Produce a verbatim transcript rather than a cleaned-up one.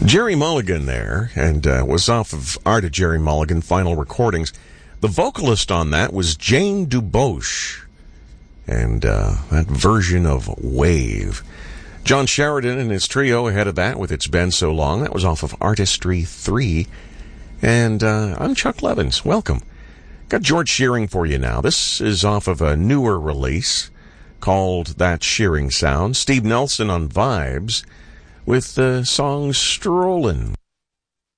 Gerry Mulligan there, and uh, was off of Art of Gerry Mulligan, Final Recordings. The vocalist on that was Jane DuBois, and uh, that version of Wave. John Sheridan and his trio ahead of that with It's Been So Long. That was off of Artistry three. And uh, I'm Chuck Levins. Welcome. Got George Shearing for you now. This is off of a newer release called That Shearing Sound. Steve Nelson on Vibes with the song Strollin'.